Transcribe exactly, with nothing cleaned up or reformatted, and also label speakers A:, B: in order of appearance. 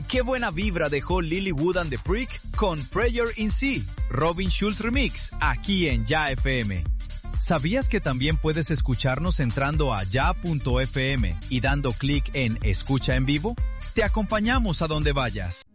A: Qué buena vibra dejó Lilywood and the Prick con Prayer in Sea, Robin Schulz Remix, aquí en Ya F M. ¿Sabías que también puedes escucharnos entrando a ya punto f m y dando clic en Escucha en Vivo? Te acompañamos a donde vayas.